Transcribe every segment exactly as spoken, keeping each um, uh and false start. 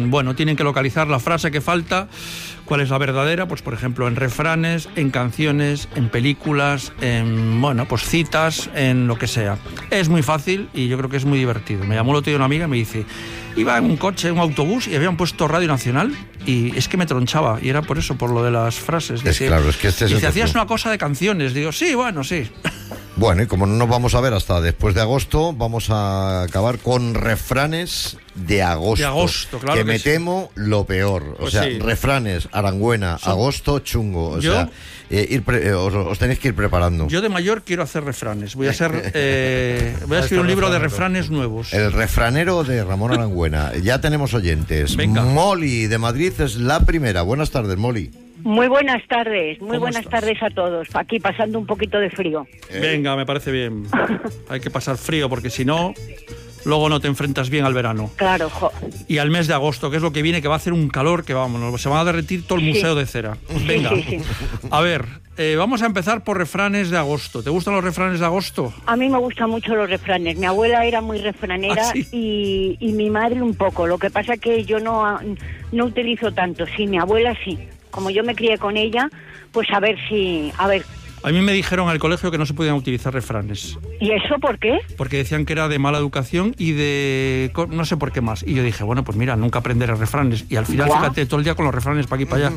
bueno, tienen que localizar la frase que falta, cuál es la verdadera, pues por ejemplo en refranes, en canciones, en películas, en, bueno, pues citas, en lo que sea. Es muy fácil y yo creo que es muy divertido. Me llamó el otro día una amiga y me dice, iba en un coche, en un autobús y habían puesto Radio Nacional y es que me tronchaba, y era por eso, por lo de las frases. Es Dice, claro, es que este es dice, el hacías truco. una cosa de canciones. Digo, sí, bueno, sí. Bueno, y como no nos vamos a ver hasta después de agosto, vamos a acabar con refranes de agosto. De agosto, claro que que me sí. temo lo peor. Pues o sea, sí. refranes, Arangüena, Son- agosto, chungo. O Yo- sea, eh, ir pre- eh, os, os tenéis que ir preparando. Yo de mayor quiero hacer refranes. Voy a ser, eh, voy a escribir un libro de refranes nuevos. El refranero de Ramón Arangüena. Ya tenemos oyentes. Venga. Molly de Madrid es la primera. Buenas tardes, Molly. Muy buenas tardes, muy ¿Cómo buenas estás? tardes a todos. Aquí pasando un poquito de frío. Venga, me parece bien. Hay que pasar frío porque si no, luego no te enfrentas bien al verano. Claro, jo. Y al mes de agosto, que es lo que viene, que va a hacer un calor que vamos, se va a derretir todo el Sí. museo de cera. Venga, sí, sí. a ver, eh, vamos a empezar por refranes de agosto. ¿Te gustan los refranes de agosto? A mí me gustan mucho los refranes. Mi abuela era muy refranera ¿Ah, sí? y, y mi madre un poco. Lo que pasa que yo no, no utilizo tanto. Sí, mi abuela sí. Como yo me crié con ella, pues a ver si... A ver, A mí me dijeron en el colegio que no se podían utilizar refranes, ¿y eso por qué? porque decían que era de mala educación y de... co- no sé por qué más. Y yo dije, bueno, pues mira, nunca aprenderé refranes. Y al final, Guau. fíjate, todo el día con los refranes para aquí y para allá.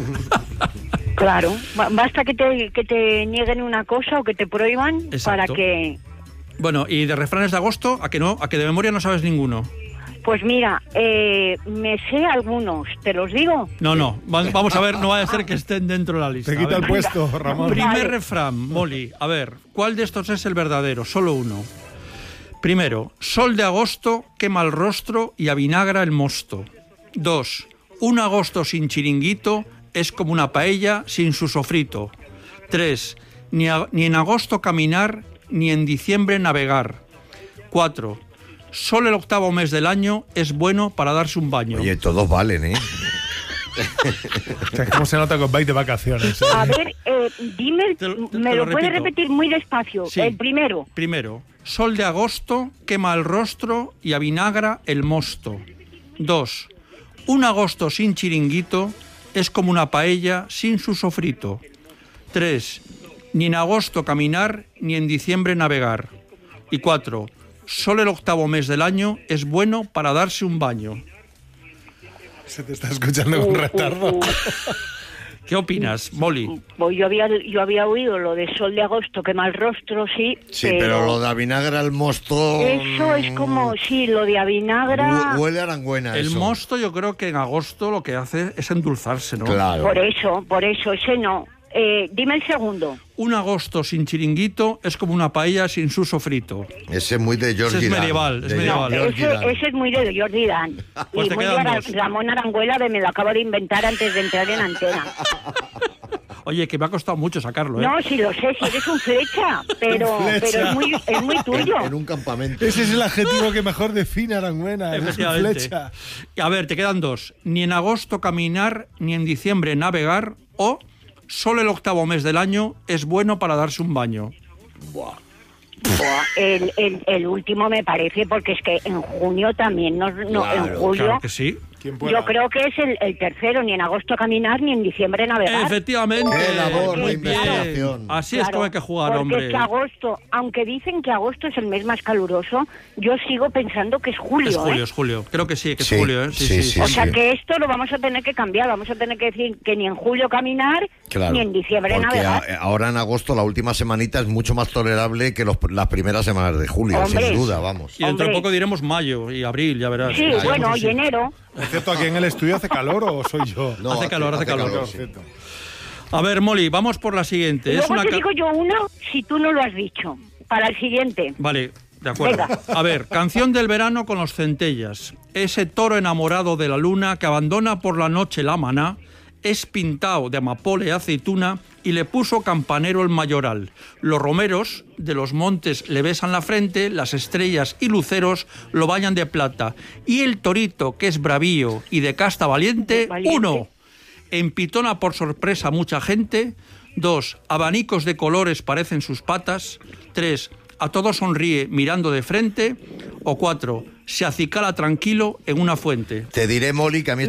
Claro, ba- basta que te, que te nieguen una cosa o que te prohíban Exacto. para que... Bueno, y de refranes de agosto, ¿a que no? ¿A que de memoria no sabes ninguno? Pues mira, eh, me sé algunos, ¿te los digo? No, no. Va- Vamos a ver, no vaya a ser que estén dentro de la lista. Te A quita ver. el puesto, Ramón. Primer Vale. refrán, Molly. A ver, ¿cuál de estos es el verdadero? Solo uno. Primero, sol de agosto quema el rostro y avinagra el mosto. Dos, un agosto sin chiringuito es como una paella sin su sofrito. Tres, ni, a- ni en agosto caminar, ni en diciembre navegar. Cuatro, solo el octavo mes del año es bueno para darse un baño. Oye, todos valen, ¿eh? O sea, ¿cómo se nota que os vais de vacaciones? eh? A ver, eh, dime, Te lo- te- me te lo, lo puedes repito. repetir muy despacio. Sí. El primero. Primero, sol de agosto quema el rostro y avinagra el mosto. Dos, un agosto sin chiringuito es como una paella sin su sofrito. Tres, ni en agosto caminar ni en diciembre navegar. Y cuatro, solo el octavo mes del año es bueno para darse un baño. Se te está escuchando con Uh, retardo. uh, uh. ¿Qué opinas, Molly? Pues yo había, yo había oído lo de sol de agosto, quema el rostro, sí. Sí, pero lo de avinagra al mosto... Eso es como, sí, lo de avinagra. Hu- Huele a Arangüena El eso. mosto yo creo que en agosto lo que hace es endulzarse, ¿no? Claro. Por eso, por eso, ese no. Eh, dime el segundo. Un agosto sin chiringuito es como una paella sin su sofrito. Ese es muy de George Ese es Dan, medieval, es de medieval. George Ese, Dan. ese es muy de Jordi Dan. Pues y te muy de quedan Ara- dos. Ramón Arangüela, de me lo acabo de inventar antes de entrar en antena. Oye, que me ha costado mucho sacarlo, ¿eh? No, sí lo sé, si eres un flecha, pero, Un flecha. pero es muy, es muy tuyo. En, en un campamento. Ese es el adjetivo que mejor define a Arangüena. Es un Efectivamente. flecha. A ver, te quedan dos. Ni en agosto caminar, ni en diciembre navegar, o solo el octavo mes del año es bueno para darse un baño. Buah, El, el, el último me parece, porque es que en junio también, no, no en Claro, julio, Claro que sí. ¿Quién pueda? yo creo que es el, el tercero, ni en agosto caminar, ni en diciembre navegar. Efectivamente. ¡Qué labor de Muy bien. investigación! Así es Claro, como hay que jugar, porque hombre. es que agosto, aunque dicen que agosto es el mes más caluroso, yo sigo pensando que es julio, Es julio, ¿eh? es julio. Creo que sí, que es Sí, julio, ¿eh? sí, sí, O sea sí. que esto lo vamos a tener que cambiar, vamos a tener que decir que ni en julio caminar, Claro, ni en diciembre porque navegar. a- ahora en agosto la última semanita es mucho más tolerable que los- las primeras semanas de julio, Hombre. sin duda, vamos. Y dentro de Hombre. poco diremos mayo y abril, ya verás. Sí, Ahí bueno, vamos y así. enero. Por cierto, ¿aquí en el estudio hace calor o soy yo? No, Hace calor, hace calor. sí. Perfecto. A ver, Molly, vamos por la siguiente. Es Luego una te ca- digo yo uno si tú no lo has dicho. Para el siguiente. Vale, de acuerdo. Venga. A ver, canción del verano con los centellas. Ese toro enamorado de la luna que abandona por la noche la maná, es pintado de amapola y aceituna y le puso campanero el mayoral. Los romeros de los montes le besan la frente, las estrellas y luceros lo bañan de plata. Y el torito, que es bravío y de casta valiente, Valiente. uno, empitona por sorpresa a mucha gente. Dos, abanicos de colores parecen sus patas. Tres, a todos sonríe mirando de frente. O cuatro, se acicala tranquilo en una fuente. Te diré, Molly, que a mí